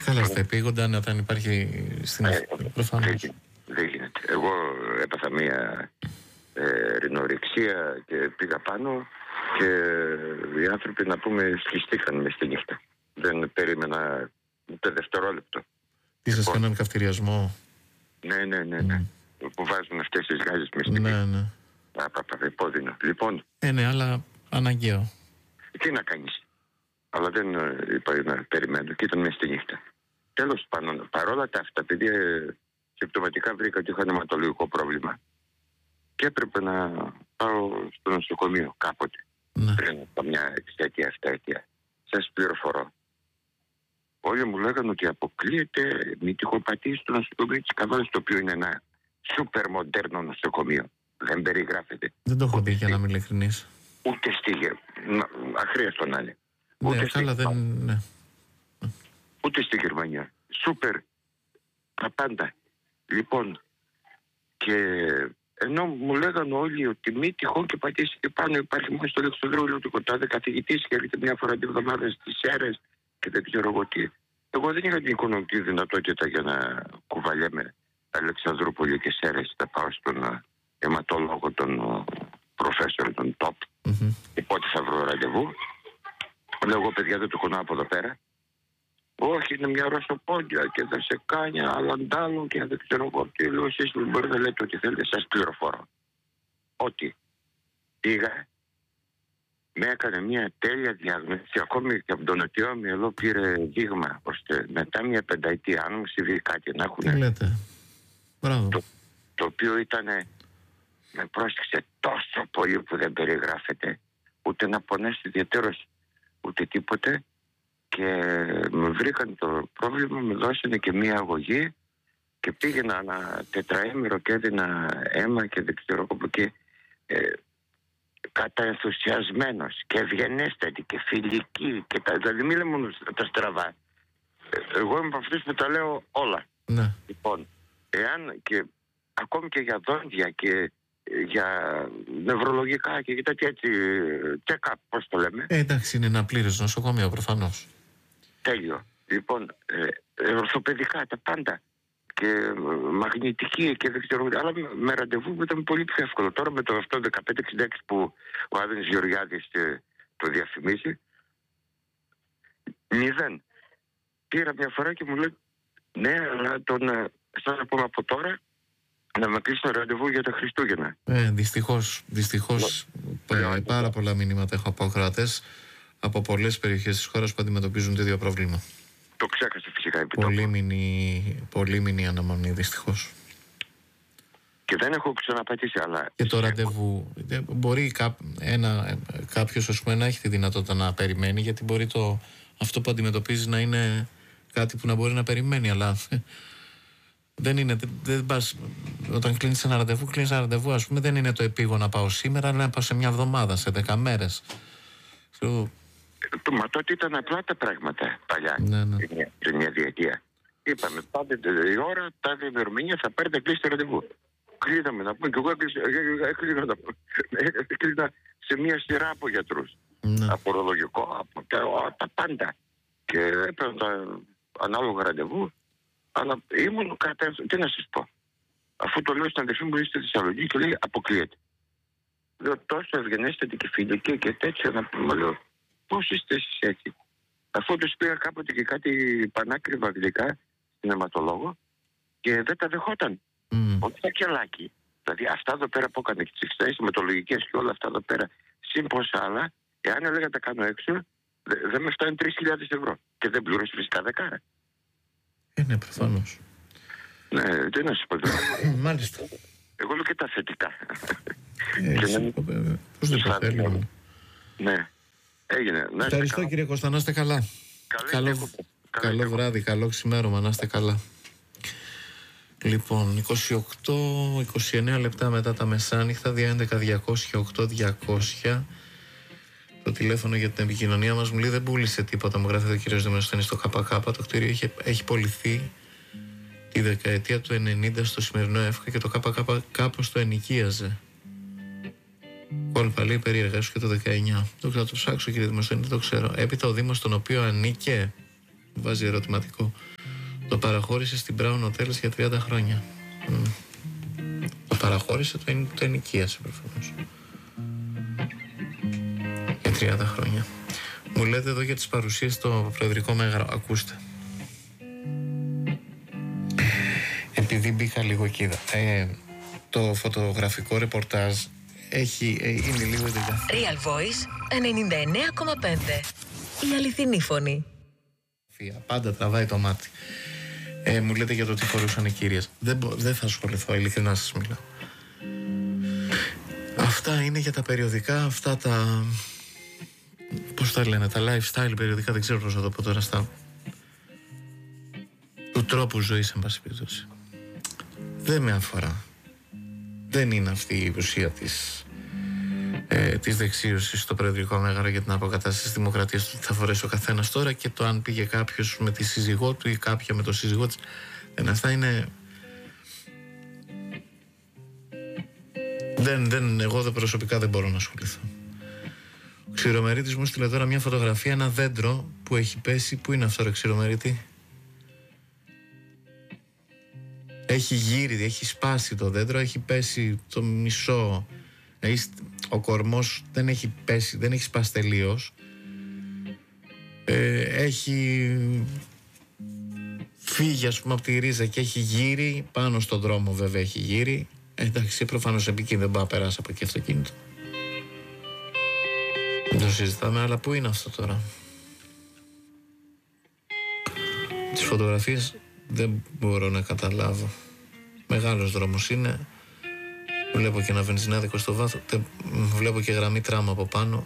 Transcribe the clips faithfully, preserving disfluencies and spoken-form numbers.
Καλά, στα επίγοντα όταν υπάρχει στην ε, προφανώς. Δεν γίνεται. Εγώ έπαθα μία ε, ρινορεξία και πήγα πάνω και οι άνθρωποι, να πούμε, σχιστήκαν μες στη νύχτα. Δεν περίμενα ούτε δευτερόλεπτο. Τι σας κάνανε καυτηριασμό? Ναι, ναι, ναι, ναι. Mm. Που βάζουν αυτές τις γάζες μες στη νύχτα. Ναι, ναι. Απαπα, επώδυνο. Λοιπόν. Ε, ναι, αλλά αναγκαίο. Τι να κάνεις. Αλλά δεν είπα να περιμένω και ήταν μες στη νύχτα. Τέλος πάντων, παρόλα τα αυτά, επειδή ε, συμπτωματικά βρήκα ότι είχα αιματολογικό πρόβλημα και έπρεπε να πάω στο νοσοκομείο κάποτε, ναι. Πριν από μια εξαιτία, εφταετία. Σας πληροφορώ. Όλοι μου λέγανε ότι αποκλείεται μυτικοπατή στο νοσοκομείο της Καβάλας, το οποίο είναι ένα σούπερ μοντέρνο νοσοκομείο. Δεν περιγράφεται. Δεν το έχω δει, για να είμαι ειλικρινής. Ούτε στη Γερμανία. Αχρίαστο να είναι. Ναι, ούτε καλά, στη... δεν... ναι. Ούτε στη Γερμανία. Σούπερ. Τα πάντα. Λοιπόν, και ενώ μου λέγανε όλοι ότι μη τυχόν και πατήσει και πάνω, υπάρχει μόνο στο Αλεξανδρούλιο του Κοτάδε καθηγητής και έρχεται μια φορά την εβδομάδα στις Σέρρες και δεν ξέρω εγώ τι. Εγώ δεν είχα την οικονομική δυνατότητα για να κουβαλιέμαι Αλεξανδρούπολη και Σέρρες, να πάω στον αιματολόγο, τον προφέσορ, τον top. Mm-hmm. Και πότε θα βρω ραντεβού. Λέω εγώ, παιδιά, δεν το έχω από εδώ πέρα. Όχι, είναι μια ρωσοπόντια και θα σε κάνει αλλαντάλλον και δεν ξέρω εγώ τι. Λέω, εσείς μπορείτε να λέτε ό,τι θέλετε, σας πληροφορώ. Ότι πήγα, με έκανε μια τέλεια διάγνωση, ακόμη και από τον νοτιό μυαλό πήρε δείγμα, ώστε μετά μια πενταετία, αν μου συμβεί κάτι να έχουν. Τι λέτε. Μπράβο. Το, το οποίο ήταν, με πρόσεξε τόσο πολύ που δεν περιγράφεται, ούτε να πονέσει ιδιαίτερος, ούτε τίποτε. Και με βρήκαν το πρόβλημα, με δώσανε και μία αγωγή και πήγαινα ένα τετραήμερο και έδινα αίμα και δεν ξέρω από εκεί, ε, καταενθουσιασμένος και ευγενέστατη και φιλική και τα, δηλαδή μη λέμε μόνο τα στραβά. Ε, εγώ είμαι από αυτούς που τα λέω όλα. Ναι. Λοιπόν, εάν και ακόμη και για δόντια και για νευρολογικά και για τέτοια έτσι check-up, πώς το λέμε. Ε, εντάξει, είναι ένα πλήρες νοσοκομείο προφανώς. Τέλειο. Λοιπόν, ε, ορθοπαιδικά τα πάντα και ε, μαγνητική και δεν ξέρω, αλλά με, με ραντεβού που ήταν πολύ πιο εύκολο. Τώρα με το αυτό δεκαπέντε εξήντα έξι που ο Άδωνης Γεωργιάδης ε, το διαφημίζει, μηδέν. Πήρα μια φορά και μου λέει, ναι, αλλά τον, ε, θα να πούμε από τώρα να με κλείσει το ραντεβού για τα Χριστούγεννα. Ε, δυστυχώς, δυστυχώς ε, πάρα πολλά μηνύματα έχω από ακροατές από πολλές περιοχές της χώρας που αντιμετωπίζουν το ίδιο πρόβλημα. Το ξέχασε φυσικά επί τόπου. Πολύμηνη, πολύμηνη αναμονή, δυστυχώς. Και δεν έχω ξαναπατήσει, αλλά... Και το ραντεβού, μπορεί κά, ένα, κάποιος ας πούμε, να έχει τη δυνατότητα να περιμένει, γιατί μπορεί το, αυτό που αντιμετωπίζει να είναι κάτι που να μπορεί να περιμένει, αλλά δεν είναι, δεν, δεν πας, όταν κλείνεις ένα ραντεβού, κλείνεις ένα ραντεβού, ας πούμε, δεν είναι το επίγον να πάω σήμερα, αλλά να πάω σε μια εβδομάδα, σε δέκα μέρες. So, Μα τότε ήταν απλά τα πράγματα παλιά, ναι, ναι. πριν μια διετία. Είπαμε, πάτε η ώρα, τάδε ημερομηνία, θα πάρετε κλείσει το ραντεβού. Κλείδαμε να πούμε, και εγώ έκλεινα σε μια σειρά από γιατρούς. Ναι. Από ορολογικό, από τα, τα πάντα. Και έπαιρνα τα ανάλογα ραντεβού, αλλά ήμουν κατά, τι να σας πω. Αφού το λέω στην αδερφή μου, είστε στη Θεσσαλονίκη και λέει, αποκλείεται. Λέω, τόσο ευγενέστατη και φιλική και τέτοια, να πούμε, λέω, πώς είστε εσείς έτσι. Αφού τους πήγα κάποτε και κάτι πανάκριβα γλυκά στην αιματολόγο και δεν τα δεχόταν. Mm. Όχι τα κελάκι. Δηλαδή αυτά εδώ πέρα που έκανε και τις εξετάσεις αιματολογικές και όλα αυτά εδώ πέρα, συν πόσα άλλα, εάν έλεγα τα κάνω έξω, δεν δε με φτάνει τρεις χιλιάδες ευρώ. Και δεν πλήρωσε φυσικά δεκάρα. Είναι προφανώς. Ναι, τι να σου πω. Μάλιστα. Εγώ λέω και τα θετικά. Έτσι, πώς δεν το θέλω. Ναι. Έγινε. Ευχαριστώ κύριε Κώστα, να είστε καλά. Καλό, καλό, καλό βράδυ, καλό ξημέρωμα, να είστε καλά. Λοιπόν, είκοσι οκτώ είκοσι εννέα λεπτά μετά τα μεσάνυχτα, δύο έντεκα διακόσια οκτώ διακόσια. Το τηλέφωνο για την επικοινωνία μας μου λέει δεν πούλησε τίποτα, μου γράφει ο κύριος Δημοσθένης στο ΚΚ. Το κτίριο έχει, έχει πωληθεί τη δεκαετία του ενενήντα στο σημερινό ΕΦΚΑ και το ΚΚ κάπως το ενοικίαζε. Κόλπα λέει περίεργα σου και το δεκαεννιά. Το θα το ψάξω κύριε Δημοσθένη, δεν το ξέρω. Έπειτα ο Δήμος τον οποίο ανήκε, βάζει ερωτηματικό, Το παραχώρησε στην Brown Hotels για τριάντα χρόνια. Mm. Το παραχώρησε, το, εν, το ενοικίασε προφανώς. Για τριάντα χρόνια. Μου λέτε εδώ για τις παρουσίες στο Προεδρικό Μέγαρο. Ακούστε. Επειδή μπήκα λίγο και είδα. Ε, το φωτογραφικό ρεπορτάζ έχει, ε, είναι λίγο εντελώς. Real Voice ενενήντα εννέα κόμμα πέντε. Η αληθινή φωνή. Πάντα τραβάει το μάτι. Ε, μου λέτε για το τι φορούσαν οι κυρίες. Δεν, δεν θα ασχοληθώ, ειλικρινά σας μιλάω. Αυτά είναι για τα περιοδικά, αυτά τα... πώς τα λένε, τα lifestyle περιοδικά, δεν ξέρω πώς θα το πω τώρα, στα... του τρόπου ζωής, εν πάση περιπτώσει. Δεν με αφορά. Δεν είναι αυτή η ουσία της, ε, της δεξίωσης στο Προεδρικό Μέγαρο για την αποκατάσταση της δημοκρατίας, του τι θα φορέσει ο καθένας τώρα και το αν πήγε κάποιος με τη σύζυγό του ή κάποια με το σύζυγό της. Δεν, αυτά είναι... Δεν, δεν, εγώ δεν, προσωπικά δεν μπορώ να ασχοληθώ. Ο Ξηρομερίτης μου στείλε τώρα μια φωτογραφία, ένα δέντρο που έχει πέσει. Πού είναι αυτό, ρε Ξηρομερίτη? Έχει γύρει, έχει σπάσει το δέντρο, έχει πέσει το μισό. Ο κορμός δεν έχει πέσει, δεν έχει σπάσει τελείως. Ε, έχει φύγει, ας πούμε, από τη ρίζα και έχει γύρει. Πάνω στον δρόμο βέβαια έχει γύρει. Ε, εντάξει, προφανώς επικίνδυνο, δεν μπορεί να περάσει από εκεί αυτοκίνητο. Δεν το συζητάμε, αλλά πού είναι αυτό τώρα? Τις φωτογραφίες δεν μπορώ να καταλάβω. Μεγάλος δρόμος είναι. Βλέπω και ένα βενζινάδικο στο βάθο. Βλέπω και γραμμή τράμα από πάνω.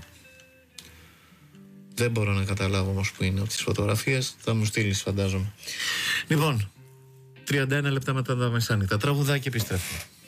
Δεν μπορώ να καταλάβω όμως που είναι από τις φωτογραφίες. Θα μου στείλεις, φαντάζομαι. Λοιπόν, τριάντα ένα λεπτά μετά τα μεσάνυχτα. Τραγουδάκι, επιστρέφουμε.